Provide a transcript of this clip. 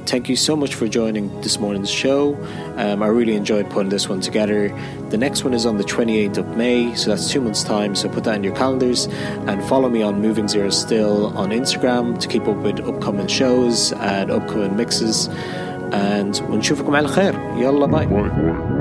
thank you so much for joining this morning's show. I really enjoyed putting this one together. The next one is on the 28th of May, so that's 2 months' time, so put that in your calendars, and follow me on Moving Zero Still on Instagram to keep up with upcoming shows and upcoming mixes. And ونشوفكم على خير. يلا باي.